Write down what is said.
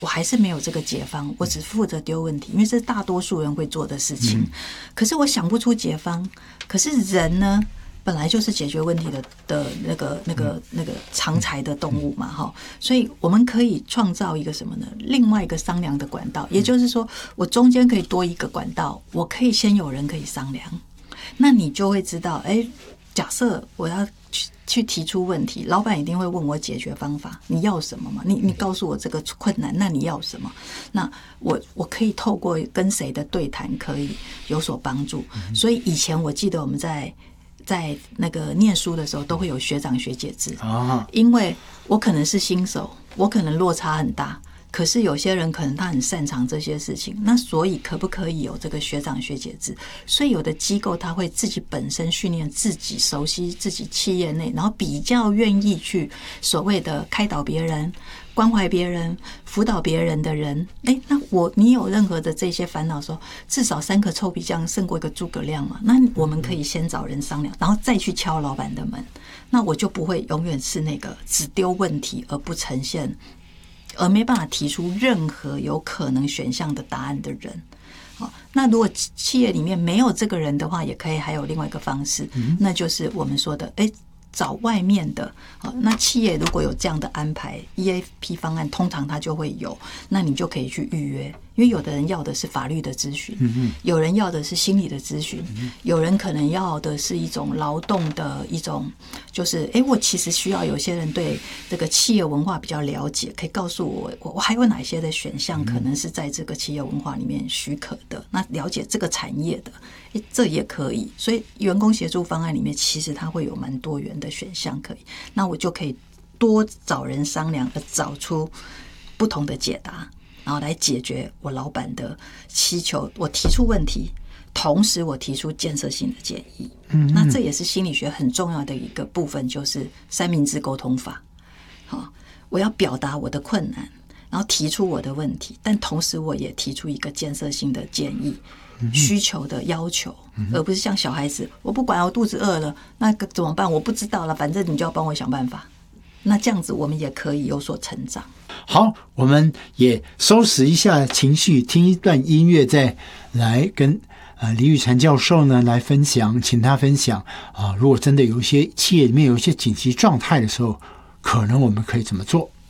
我还是没有这个解方，我只负责丢问题，因为这是大多数人会做的事情。可是我想不出解方，可是人呢？本来就是解决问题的那个常才的动物嘛，哈，所以我们可以创造一个什么呢？另外一个商量的管道，也就是说，我中间可以多一个管道，我可以先有人可以商量，那你就会知道，假设我要去提出问题，老板一定会问我解决方法，你要什么嘛？你告诉我这个困难，那你要什么？那我可以透过跟谁的对谈可以有所帮助。所以以前我记得我们在那个念书的时候都会有学长学姐制，因为我可能是新手，我可能落差很大，可是有些人可能他很擅长这些事情，那所以可不可以有这个学长学姐制？所以有的机构他会自己本身训练自己，熟悉自己企业内，然后比较愿意去所谓的开导别人、关怀别人、辅导别人的人。那你有任何的这些烦恼的时候，至少3个臭皮匠胜过一个诸葛亮嘛。那我们可以先找人商量，然后再去敲老板的门。那我就不会永远是那个只丢问题而不呈现，而没办法提出任何有可能选项的答案的人。那如果企业里面没有这个人的话，也可以还有另外一个方式，那就是我们说的找外面的。那企业如果有这样的安排 EAP 方案，通常它就会有，那你就可以去预约，因为有的人要的是法律的咨询，有人要的是心理的咨询，有人可能要的是一种劳动的一种，就是我其实需要有些人对这个企业文化比较了解，可以告诉我还有哪些的选项可能是在这个企业文化里面许可的，那了解这个产业的这也可以。所以员工协助方案里面其实它会有蛮多元的选项可以，那我就可以多找人商量，而找出不同的解答，然后来解决我老板的需求。我提出问题，同时我提出建设性的建议。那这也是心理学很重要的一个部分，就是三明治沟通法。我要表达我的困难，然后提出我的问题，但同时我也提出一个建设性的建议，需求的要求，而不是像小孩子，我不管，我肚子饿了，那个怎么办？我不知道了，反正你就要帮我想办法。那这样子我们也可以有所成长。 好，我们也收拾一下情绪，听一段音乐，再来跟李宇婵教授呢来分享，请他分享如果真的有一些企业里面有一些紧急状态的时候，可能我们可以怎么做。